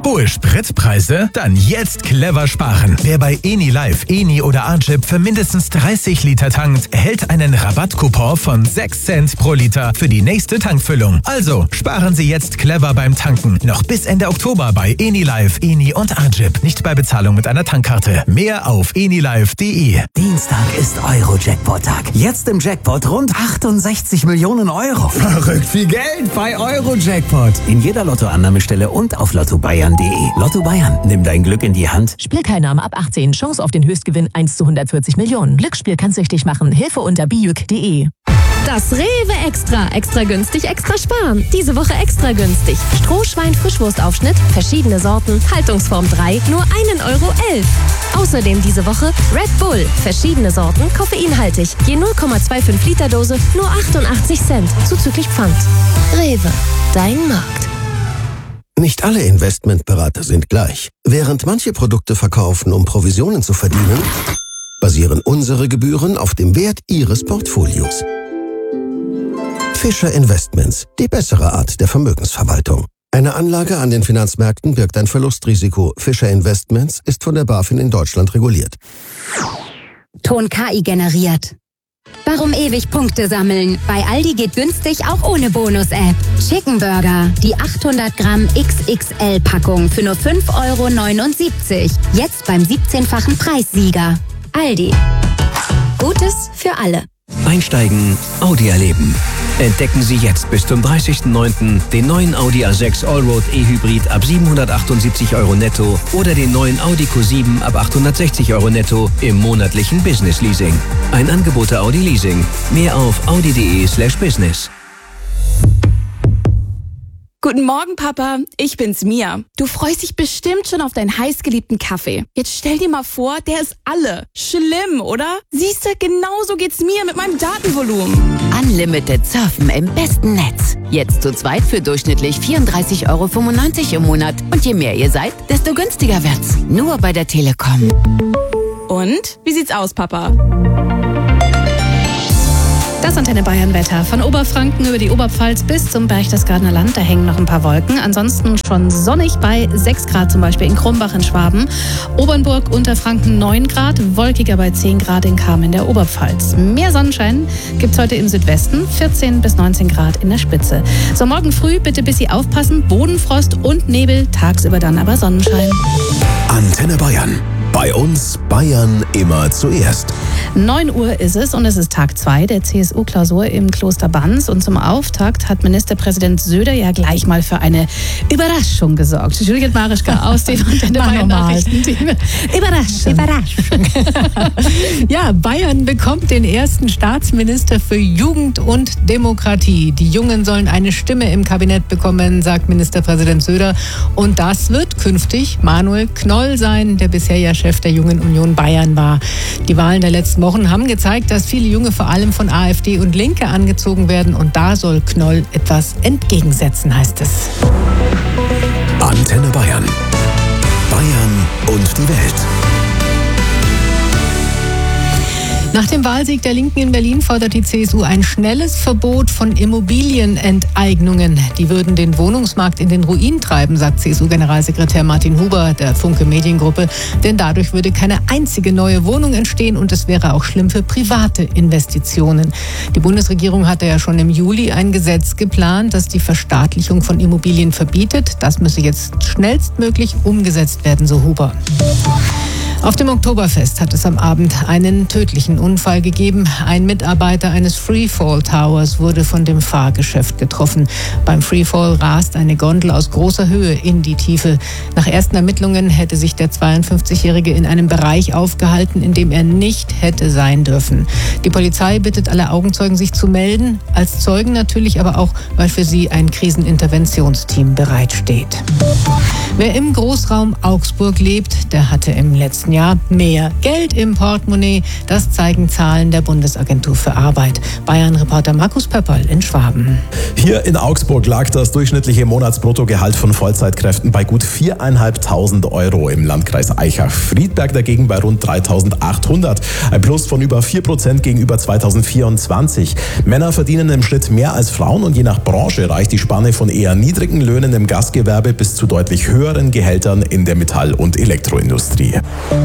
Hohe Spritpreise? Dann jetzt clever sparen. Wer bei Eni Live, Eni oder Agip für mindestens 30 Liter tankt, erhält einen Rabattcoupon von 6 Cent pro Liter für die nächste Tankfüllung. Also sparen Sie jetzt clever beim Tanken. Noch bis Ende Oktober bei Eni Live, Eni und Agip. Nicht bei Bezahlung mit einer Tankkarte. Mehr auf enilive.de. Dienstag ist Euro-Jackpot-Tag. Jetzt im Jackpot rund 68 Millionen Euro. Verrückt viel Geld bei Euro-Jackpot. In jeder Lottoannahmestelle und auf lottobayern.de. Lotto Bayern, nimm dein Glück in die Hand. Spielteilnahme ab 18. Chance auf den Höchstgewinn 1 zu 140 Millionen. Glücksspiel kann süchtig machen. Hilfe unter bijuk.de. Das Rewe Extra. Extra günstig, extra sparen. Diese Woche extra günstig. Strohschwein-Frischwurstaufschnitt, verschiedene Sorten, Haltungsform 3, nur 1,11 Euro. Außerdem diese Woche Red Bull, verschiedene Sorten, koffeinhaltig. Je 0,25 Liter Dose, nur 88 Cent, zuzüglich Pfand. Rewe, dein Markt. Nicht alle Investmentberater sind gleich. Während manche Produkte verkaufen, um Provisionen zu verdienen, basieren unsere Gebühren auf dem Wert Ihres Portfolios. Fischer Investments, die bessere Art der Vermögensverwaltung. Eine Anlage an den Finanzmärkten birgt ein Verlustrisiko. Fischer Investments ist von der BaFin in Deutschland reguliert. Ton KI generiert. Warum ewig Punkte sammeln? Bei Aldi geht günstig auch ohne Bonus-App. Chicken Burger, die 800 Gramm XXL-Packung für nur 5,79 €. Jetzt beim 17-fachen Preissieger. Aldi. Gutes für alle. Einsteigen, Audi erleben. Entdecken Sie jetzt bis zum 30.09. den neuen Audi A6 Allroad E-Hybrid ab 778 € netto oder den neuen Audi Q7 ab 860 € netto im monatlichen Business Leasing. Ein Angebot der Audi Leasing. Mehr auf audi.de/business. Guten Morgen, Papa. Ich bin's, Mia. Du freust dich bestimmt schon auf deinen heißgeliebten Kaffee. Jetzt stell dir mal vor, der ist alle. Schlimm, oder? Siehste, genauso geht's mir mit meinem Datenvolumen. Unlimited Surfen im besten Netz. Jetzt zu zweit für durchschnittlich 34,95 € im Monat. Und je mehr ihr seid, desto günstiger wird's. Nur bei der Telekom. Und? Wie sieht's aus, Papa? Das Antenne Bayern Wetter. Von Oberfranken über die Oberpfalz bis zum Berchtesgadener Land. Da hängen noch ein paar Wolken. Ansonsten schon sonnig bei 6 Grad zum Beispiel in Krumbach in Schwaben. Obernburg, Unterfranken 9 Grad. Wolkiger bei 10 Grad in Cham in der Oberpfalz. Mehr Sonnenschein gibt's heute im Südwesten. 14 bis 19 Grad in der Spitze. So, morgen früh bitte bis Sie aufpassen. Bodenfrost und Nebel. Tagsüber dann aber Sonnenschein. Antenne Bayern. Bei uns Bayern immer zuerst. 9 Uhr ist es und es ist Tag 2 der CSU-Klausur im Kloster Banz. Und zum Auftakt hat Ministerpräsident Söder ja gleich mal für eine Überraschung gesorgt. Juliette Marischka aus den Bayern-Nachrichten. Überraschung. Ja, Bayern bekommt den ersten Staatsminister für Jugend und Demokratie. Die Jungen sollen eine Stimme im Kabinett bekommen, sagt Ministerpräsident Söder. Und das wird künftig Manuel Knoll sein, der bisher ja Chef der Jungen Union Bayern war. Die Wahlen der letzten Wochen haben gezeigt, dass viele Junge vor allem von AfD und Linke angezogen werden. Und da soll Knoll etwas entgegensetzen, heißt es. Antenne Bayern. Bayern und die Welt. Nach dem Wahlsieg der Linken in Berlin fordert die CSU ein schnelles Verbot von Immobilienenteignungen. Die würden den Wohnungsmarkt in den Ruin treiben, sagt CSU-Generalsekretär Martin Huber der Funke Mediengruppe. Denn dadurch würde keine einzige neue Wohnung entstehen und es wäre auch schlimm für private Investitionen. Die Bundesregierung hatte ja schon im Juli ein Gesetz geplant, das die Verstaatlichung von Immobilien verbietet. Das müsse jetzt schnellstmöglich umgesetzt werden, so Huber. Auf dem Oktoberfest hat es am Abend einen tödlichen Unfall gegeben. Ein Mitarbeiter eines Freefall Towers wurde von dem Fahrgeschäft getroffen. Beim Freefall rast eine Gondel aus großer Höhe in die Tiefe. Nach ersten Ermittlungen hätte sich der 52-Jährige in einem Bereich aufgehalten, in dem er nicht hätte sein dürfen. Die Polizei bittet alle Augenzeugen, sich zu melden. Als Zeugen natürlich, aber auch, weil für sie ein Kriseninterventionsteam bereitsteht. Wer im Großraum Augsburg lebt, der hatte im letzten nächsten Jahr mehr Geld im Portemonnaie. Das zeigen Zahlen der Bundesagentur für Arbeit. Bayern-Reporter Markus Pöpperl in Schwaben. Hier in Augsburg lag das durchschnittliche Monatsbruttogehalt von Vollzeitkräften bei gut 4.500 Euro, im Landkreis Aichach-Friedberg dagegen bei rund 3.800. Ein Plus von über 4% gegenüber 2024. Männer verdienen im Schnitt mehr als Frauen und je nach Branche reicht die Spanne von eher niedrigen Löhnen im Gastgewerbe bis zu deutlich höheren Gehältern in der Metall- und Elektroindustrie.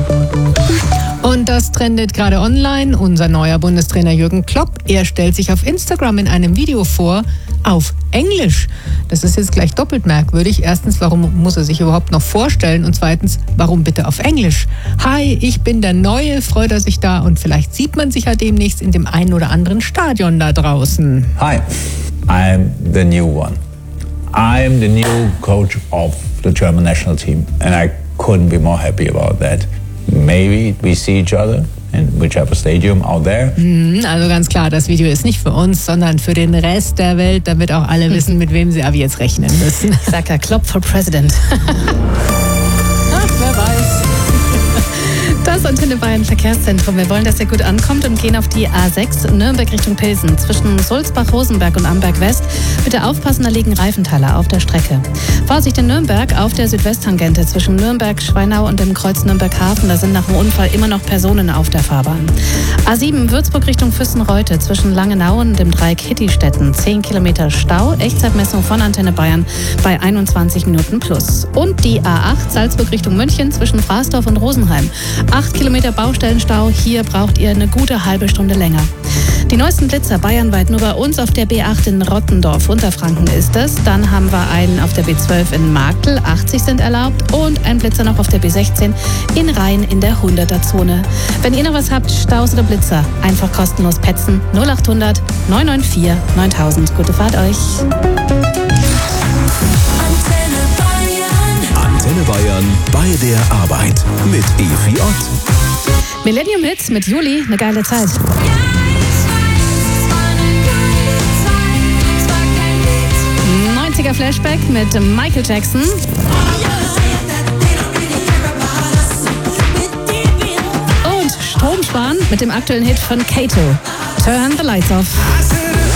Und das trendet gerade online. Unser neuer Bundestrainer Jürgen Klopp, er stellt sich auf Instagram in einem Video vor, auf Englisch. Das ist jetzt gleich doppelt merkwürdig. Erstens, warum muss er sich überhaupt noch vorstellen? Und zweitens, warum bitte auf Englisch? Hi, ich bin der Neue, freut er sich da und vielleicht sieht man sich ja demnächst in dem einen oder anderen Stadion da draußen. Hi, I'm the new one. I'm the new coach of the German national team and I couldn't be more happy about that. Maybe we see each other in whichever stadium out there. Also ganz klar, das Video ist nicht für uns, sondern für den Rest der Welt, damit auch alle wissen, mit wem sie ab jetzt rechnen müssen. Ich sag ja, Klopp for President. Ach, wer weiß. Das Antenne Bayern Verkehrszentrum. Wir wollen, dass er gut ankommt und gehen auf die A6 Nürnberg Richtung Pilsen. Zwischen Sulzbach-Rosenberg und Amberg West. Bitte aufpassen, da liegen Reifenteile auf der Strecke. Vorsicht in Nürnberg auf der Südwesttangente zwischen Nürnberg, Schweinau und dem Kreuz Nürnberg-Hafen. Da sind nach dem Unfall immer noch Personen auf der Fahrbahn. A7 Würzburg Richtung Füssenreute zwischen Langenau und dem Dreieck Hittistetten. 10 Kilometer Stau. Echtzeitmessung von Antenne Bayern bei 21 Minuten plus. Und die A8 Salzburg Richtung München zwischen Fraßdorf und Rosenheim. 8 Kilometer Baustellenstau, hier braucht ihr eine gute halbe Stunde länger. Die neuesten Blitzer bayernweit nur bei uns auf der B8 in Rottendorf, Unterfranken ist es. Dann haben wir einen auf der B12 in Marktl, 80 sind erlaubt. Und ein Blitzer noch auf der B16 in Rhein in der 100er-Zone. Wenn ihr noch was habt, Staus oder Blitzer, einfach kostenlos petzen. 0800 994 9000. Gute Fahrt euch. Antenne Bayern bei der Arbeit mit Evi Ott. Millennium Hits mit Juli, eine geile Zeit. 90er Flashback mit Michael Jackson. Und Stromsparen mit dem aktuellen Hit von Kato. Turn the Lights Off.